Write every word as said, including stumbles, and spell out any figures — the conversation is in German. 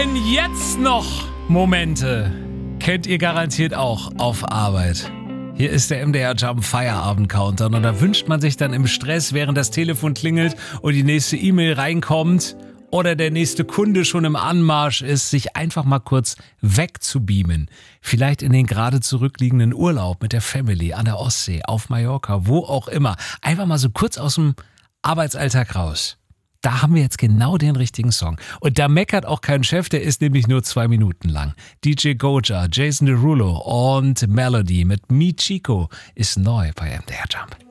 denn jetzt noch Momente kennt ihr garantiert auch auf Arbeit. Hier ist der M D R Jump Feierabend Countdown und da wünscht man sich dann im Stress, während das Telefon klingelt und die nächste E-Mail reinkommt oder der nächste Kunde schon im Anmarsch ist, sich einfach mal kurz wegzubeamen. Vielleicht in den gerade zurückliegenden Urlaub mit der Family an der Ostsee, auf Mallorca, wo auch immer. Einfach mal so kurz aus dem Arbeitsalltag raus. Da haben wir jetzt genau den richtigen Song. Und da meckert auch kein Chef, der ist nämlich nur zwei Minuten lang. D J Goja, Jason Derulo und Melody mit Mi Chico ist neu bei M D R Jump.